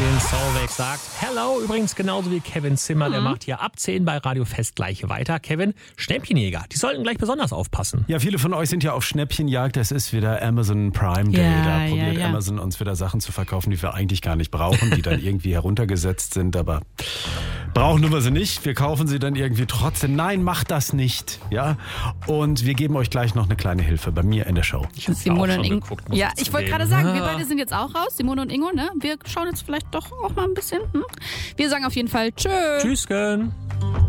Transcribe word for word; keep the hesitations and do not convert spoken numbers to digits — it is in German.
Sebastian Solveig sagt Hello, übrigens genauso wie Kevin Zimmer, mhm. der macht hier ab zehn bei Radio Fest gleich weiter. Kevin, Schnäppchenjäger, die sollten gleich besonders aufpassen. Ja, viele von euch sind ja auf Schnäppchenjagd, es ist wieder Amazon Prime Day, ja, da probiert ja, ja. Amazon uns wieder Sachen zu verkaufen, die wir eigentlich gar nicht brauchen, die dann irgendwie heruntergesetzt sind, aber brauchen wir sie nicht, wir kaufen sie dann irgendwie trotzdem. Nein, macht das nicht, ja? Und wir geben euch gleich noch eine kleine Hilfe bei mir in der Show. Ich habe Simone auch schon und Ingo. geguckt, muss Ja, ich ich wollte zugeben. gerade sagen, Ah. wir beide sind jetzt auch raus, Simone und Ingo, ne? Wir schauen jetzt vielleicht doch auch mal ein bisschen. Hm? Wir sagen auf jeden Fall Tschö. Tschüss, Gön.